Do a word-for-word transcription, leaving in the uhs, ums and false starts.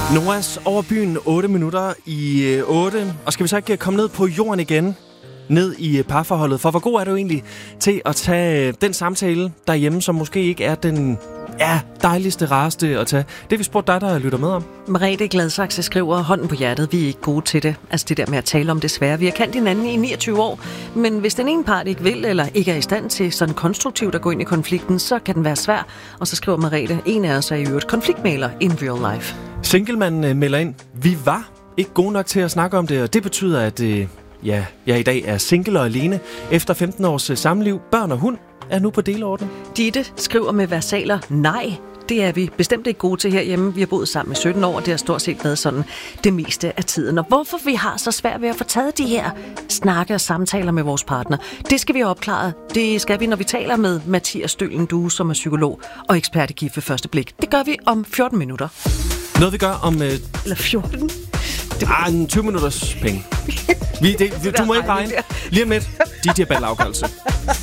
Noahs over byen, otte minutter i otte. Og skal vi så ikke komme ned på jorden igen? Ned i parforholdet. For hvor god er du egentlig til at tage den samtale derhjemme, som måske ikke er den ja, dejligste, rareste at tage? Det vi spurgte dig, der lytter med om. Merete Gladsaxe skriver, hånden på hjertet, vi er ikke gode til det. Altså det der med at tale om det svære. Vi har kendt hinanden i niogtyve år, men hvis den ene part ikke vil, eller ikke er i stand til sådan konstruktivt at gå ind i konflikten, så kan den være svær. Og så skriver Merete, en af os er i øvrigt konfliktmægler in real life. Singlemanden melder ind, vi var ikke gode nok til at snakke om det, og det betyder, at øh, ja, jeg i dag er single og alene. Efter femten års samliv, børn og hund er nu på delorden. Ditte skriver med versaler, nej, det er vi bestemt ikke gode til herhjemme. Vi har boet sammen i sytten år, og det har stort set været sådan det meste af tiden. Og hvorfor vi har så svært ved at få taget de her snakke og samtaler med vores partner, det skal vi have opklaret. Det skal vi, når vi taler med Mathias Stølen Due, som er psykolog og ekspert i gift ved første blik. Det gør vi om fjorten minutter. Noget vi gør om... Øh... Eller fjorten? Det ah, en tyve minutters penge. Vi, det, det, du må ikke regne. Lige om lidt, D J Ball afgørelse.